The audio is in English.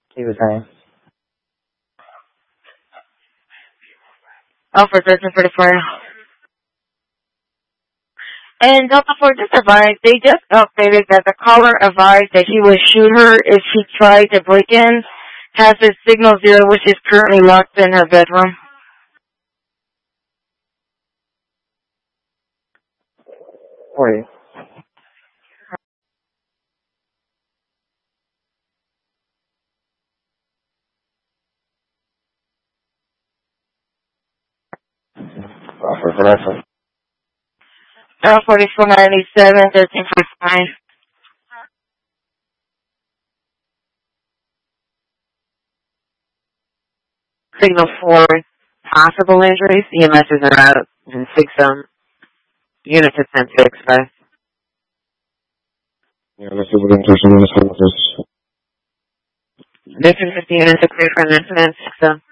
He was saying. Oh, for 1344. And Delta 4 just advised, they just updated that the caller advised that he would shoot her if she tried to break in. Has his signal 0, which is currently locked in her bedroom. Wait. Offer for that. 4497, 1345. Signal 4, possible injuries. EMSs are out and 6 units have sent to express. Yeah, let's see if we can take some units from this. District 50 units are cleared for an incident, 6